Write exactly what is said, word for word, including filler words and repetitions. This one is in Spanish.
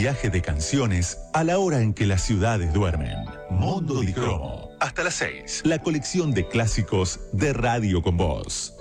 viaje de canciones a la hora en que las ciudades duermen. Mondo di Cromo. Hasta las seis. La colección de clásicos de Radio con Voz.